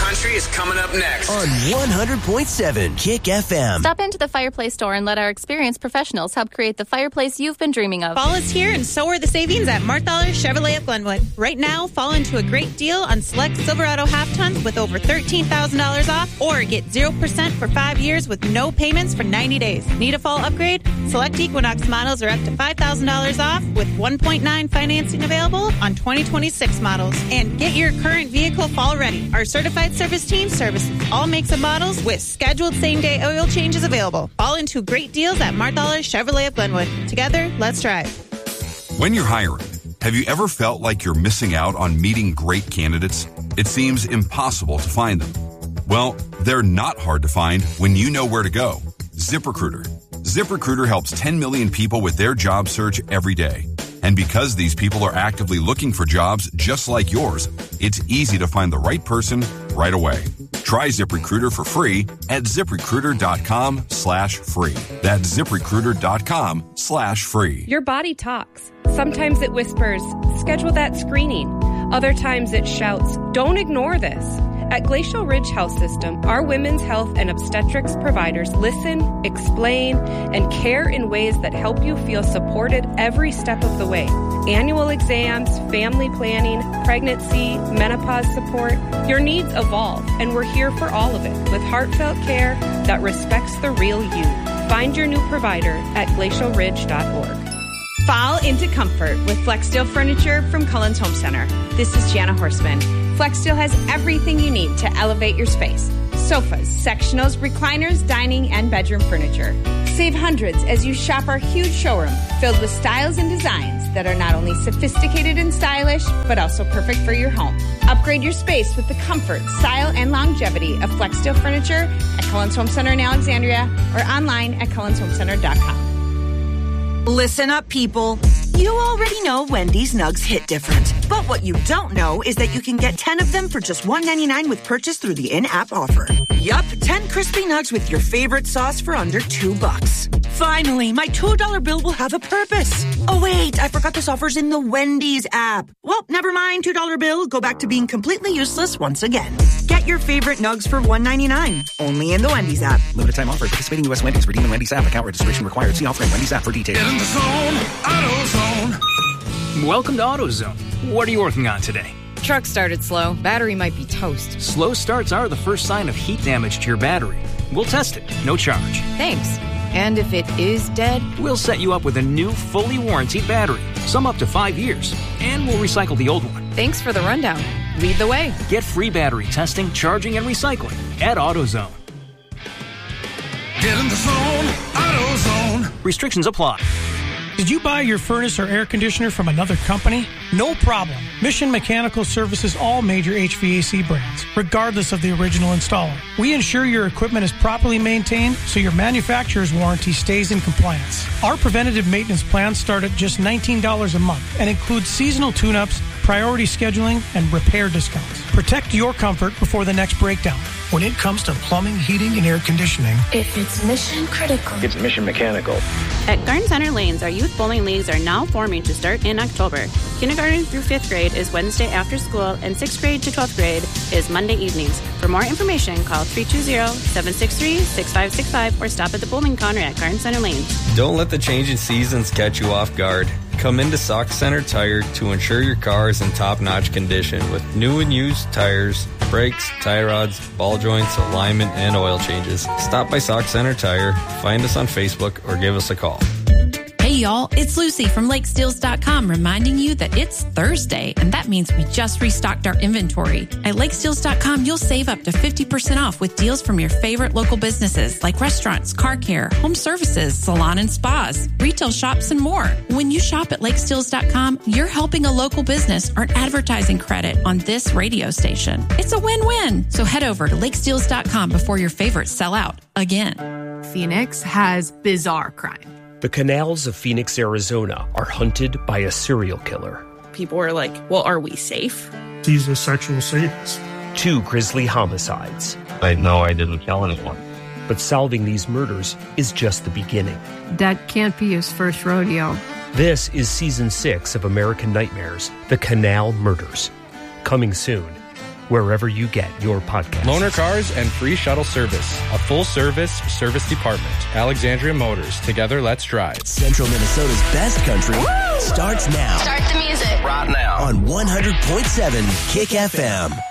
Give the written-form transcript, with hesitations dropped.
country is coming up next on 100.7 Kick FM. Stop into the Fireplace store and let our experienced professionals help create the fireplace you've been dreaming of. Fall is here, and so are the savings at Marthaler Chevrolet of Glenwood. Right now, fall into a great deal on select Silverado half-tons with over $13,000 off, or get 0% for 5 years with no payments for 90 days. Need a fall upgrade? Select Equinox models are up to $5,000 off with 1.9 financing available on 2026 models. And get your current vehicle fall ready. Our certified service team services all makes and models with scheduled same-day oil changes available. Fall into great deals at Marthaler Chevrolet of Glenwood. Together, let's drive. When you're hiring, have you ever felt like you're missing out on meeting great candidates? It seems impossible to find them. Well, they're not hard to find when you know where to go. ZipRecruiter. ZipRecruiter helps 10 million people with their job search every day. And because these people are actively looking for jobs just like yours, it's easy to find the right person right away. Try ZipRecruiter for free at ZipRecruiter.com/free. That's ZipRecruiter.com/free. Your body talks. Sometimes it whispers, schedule that screening. Other times it shouts, don't ignore this. At Glacial Ridge Health System, our women's health and obstetrics providers listen, explain, and care in ways that help you feel supported every step of the way. Annual exams, family planning, pregnancy, menopause support. Your needs evolve, and we're here for all of it with heartfelt care that respects the real you. Find your new provider at glacialridge.org. Fall into comfort with Flexsteel Furniture from Cullens Home Center. This is Jana Horstman. Flexsteel has everything you need to elevate your space. Sofas, sectionals, recliners, dining, and bedroom furniture. Save hundreds as you shop our huge showroom filled with styles and designs that are not only sophisticated and stylish, but also perfect for your home. Upgrade your space with the comfort, style, and longevity of Flexsteel Furniture at Cullens Home Center in Alexandria or online at CullensHomeCenter.com. Listen up, people. You already know Wendy's Nugs hit different. But what you don't know is that you can get 10 of them for just $1.99 with purchase through the in-app offer. Yup, 10 crispy nugs with your favorite sauce for under $2. Finally, my $2 bill will have a purpose. Oh, wait, I forgot this offer's in the Wendy's app. Well, never mind, $2 bill. Go back to being completely useless once again. Get your favorite nugs for $1.99. Only in the Wendy's app. Limited time offer. Participating U.S. Wendy's. Redeem the Wendy's app. Account registration required. See offer in Wendy's app for details. Get in the zone, AutoZone. Welcome to AutoZone. What are you working on today? Truck started slow. Battery might be toast. Slow starts are the first sign of heat damage to your battery. We'll test it. No charge. Thanks. And if it is dead? We'll set you up with a new, fully warranted battery. Some up to 5 years. And we'll recycle the old one. Thanks for the rundown. Lead the way. Get free battery testing, charging, and recycling at AutoZone. Get in the zone, AutoZone. Restrictions apply. Did you buy your furnace or air conditioner from another company? No problem. Mission Mechanical services all major HVAC brands, regardless of the original installer. We ensure your equipment is properly maintained so your manufacturer's warranty stays in compliance. Our preventative maintenance plans start at just $19 a month and include seasonal tune-ups, priority scheduling, and repair discounts. Protect your comfort before the next breakdown. When it comes to plumbing, heating, and air conditioning, if it's mission critical, it's Mission Mechanical. At Garden Center Lanes, our youth bowling leagues are now forming to start in October. Kindergarten through 5th grade is Wednesday after school, and 6th grade to 12th grade is Monday evenings. For more information, call 320-763-6565 or stop at the bowling counter at Garden Center Lanes. Don't let the changing seasons catch you off guard. Come into Sock Center Tire to ensure your car is in top-notch condition with new and used tires, brakes, tie rods, ball joints, alignment, and oil changes. Stop by Sock Center Tire, find us on Facebook, or give us a call. Hey y'all, it's Lucy from LakeSteels.com reminding you that it's Thursday, and that means we just restocked our inventory. At LakeSteels.com, you'll save up to 50% off with deals from your favorite local businesses like restaurants, car care, home services, salon and spas, retail shops, and more. When you shop at LakeSteels.com, you're helping a local business earn advertising credit on this radio station. It's a win-win. So head over to LakeSteels.com before your favorites sell out again. Phoenix has bizarre crime. The canals of Phoenix, Arizona are hunted by a serial killer. People were like, well, are we safe? He's a sexual sadist. 2 grisly homicides. I know I didn't kill anyone. But solving these murders is just the beginning. That can't be his first rodeo. This is Season 6 of American Nightmares, The Canal Murders. Coming soon wherever you get your podcasts. Loaner Cars and free shuttle service. A full-service service department. Alexandria Motors. Together, let's drive. Central Minnesota's best country starts now. Start the music. Right now. On 100.7 Kick FM.